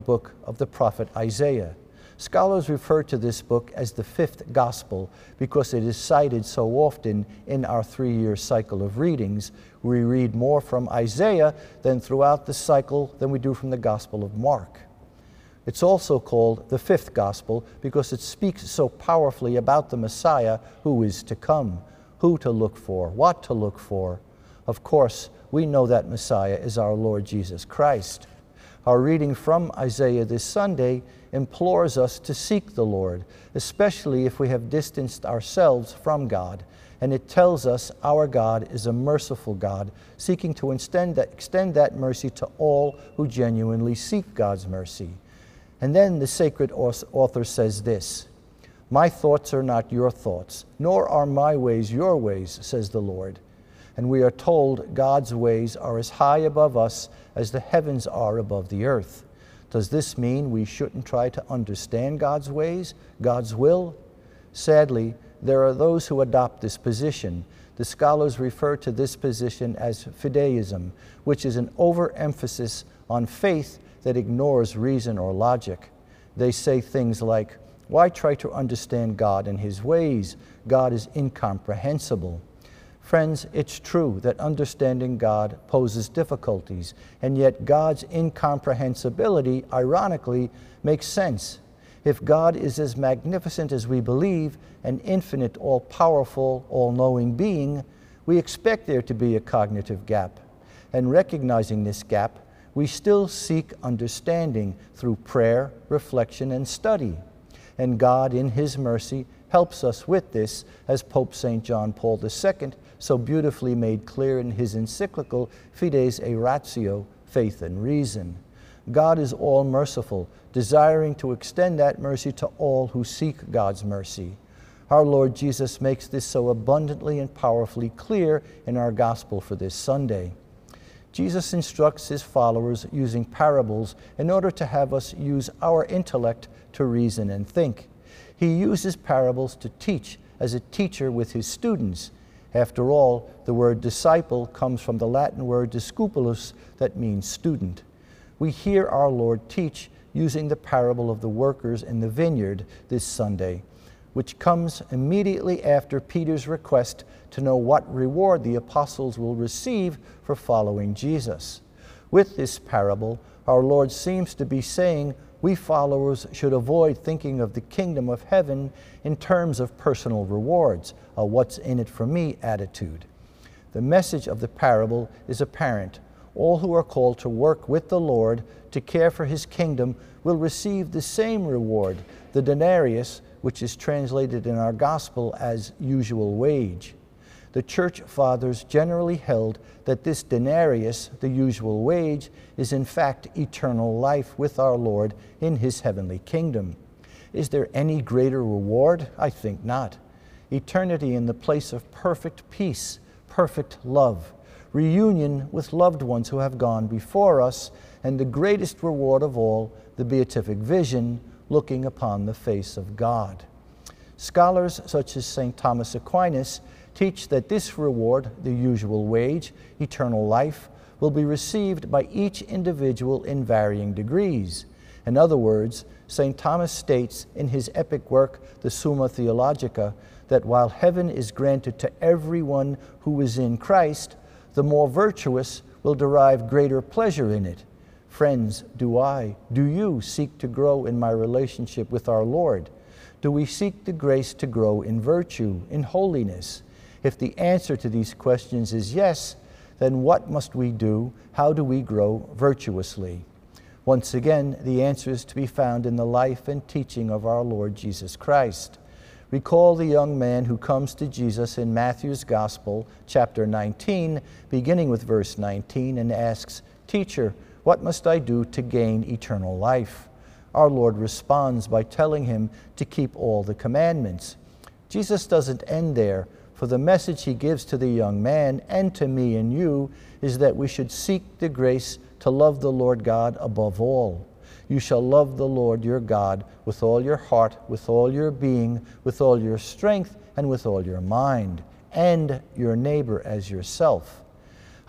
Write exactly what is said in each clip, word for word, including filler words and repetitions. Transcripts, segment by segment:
book of the prophet Isaiah. Scholars refer to this book as the fifth gospel because it is cited so often in our three-year cycle of readings. We read more from Isaiah than throughout the cycle than we do from the Gospel of Mark. It's also called the fifth gospel because it speaks so powerfully about the Messiah who is to come, who to look for, what to look for. Of course, we know that Messiah is our Lord Jesus Christ. Our reading from Isaiah this Sunday implores us to seek the Lord, especially if we have distanced ourselves from God. And it tells us our God is a merciful God, seeking to extend that, extend that mercy to all who genuinely seek God's mercy. And then the sacred author says this, "My thoughts are not your thoughts, nor are my ways your ways, says the Lord." And we are told God's ways are as high above us as the heavens are above the earth. Does this mean we shouldn't try to understand God's ways, God's will? Sadly, there are those who adopt this position. The scholars refer to this position as fideism, which is an overemphasis on faith that ignores reason or logic. They say things like, "Why try to understand God and His ways? God is incomprehensible." Friends, it's true that understanding God poses difficulties, and yet God's incomprehensibility, ironically, makes sense. If God is as magnificent as we believe, an infinite, all-powerful, all-knowing being, we expect there to be a cognitive gap. And recognizing this gap, we still seek understanding through prayer, reflection, and study. And God, in His mercy, helps us with this, as Pope Saint John Paul the Second so beautifully made clear in his encyclical Fides et Ratio, Faith and Reason. God is all-merciful, desiring to extend that mercy to all who seek God's mercy. Our Lord Jesus makes this so abundantly and powerfully clear in our gospel for this Sunday. Jesus instructs His followers using parables in order to have us use our intellect to reason and think. He uses parables to teach as a teacher with His students. After all, the word disciple comes from the Latin word discipulus, that means student. We hear our Lord teach using the parable of the workers in the vineyard this Sunday, which comes immediately after Peter's request to know what reward the apostles will receive for following Jesus. With this parable, our Lord seems to be saying we followers should avoid thinking of the kingdom of heaven in terms of personal rewards, a what's in it for me attitude. The message of the parable is apparent. All who are called to work with the Lord to care for His kingdom will receive the same reward, the denarius, which is translated in our gospel as usual wage. The church fathers generally held that this denarius, the usual wage, is in fact eternal life with our Lord in His heavenly kingdom. Is there any greater reward? I think not. Eternity in the place of perfect peace, perfect love, reunion with loved ones who have gone before us, and the greatest reward of all, the beatific vision, looking upon the face of God. Scholars such as Saint Thomas Aquinas teach that this reward, the usual wage, eternal life, will be received by each individual in varying degrees. In other words, Saint Thomas states in his epic work, the Summa Theologica, that while heaven is granted to everyone who is in Christ, the more virtuous will derive greater pleasure in it. Friends, do I, do you seek to grow in my relationship with our Lord? Do we seek the grace to grow in virtue, in holiness? If the answer to these questions is yes, then what must we do? How do we grow virtuously? Once again, the answer is to be found in the life and teaching of our Lord Jesus Christ. Recall the young man who comes to Jesus in Matthew's Gospel, chapter nineteen, beginning with verse nineteen, and asks, "Teacher, what must I do to gain eternal life?" Our Lord responds by telling him to keep all the commandments. Jesus doesn't end there, for the message He gives to the young man and to me and you is that we should seek the grace to love the Lord God above all. You shall love the Lord your God with all your heart, with all your being, with all your strength, and with all your mind, and your neighbor as yourself.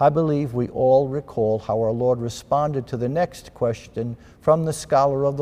I believe we all recall how our Lord responded to the next question from the scholar of the